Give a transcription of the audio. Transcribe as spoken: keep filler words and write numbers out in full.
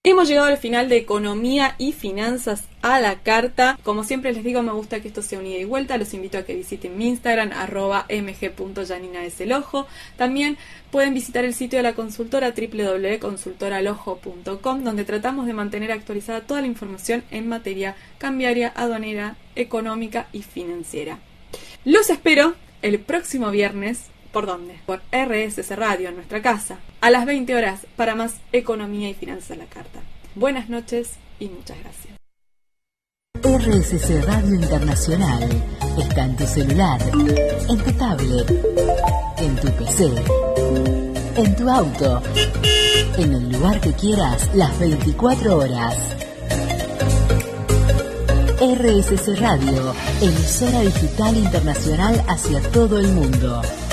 Hemos llegado al final de Economía y Finanzas a la Carta. Como siempre les digo, me gusta que esto sea un ida y vuelta. Los invito a que visiten mi Instagram, arroba mg punto janina es el ojo. También pueden visitar el sitio de la consultora, doble u doble u doble u punto consultora al ojo punto com, donde tratamos de mantener actualizada toda la información en materia cambiaria, aduanera, económica y financiera. Los espero el próximo viernes. ¿Por dónde? Por R S S Radio, en nuestra casa, a las veinte horas, para más Economía y Finanzas a la Carta. Buenas noches y muchas gracias. R S S Radio Internacional está en tu celular, en tu tablet, en tu P C, en tu auto, en el lugar que quieras, las veinticuatro horas. R S S Radio, emisora digital internacional hacia todo el mundo.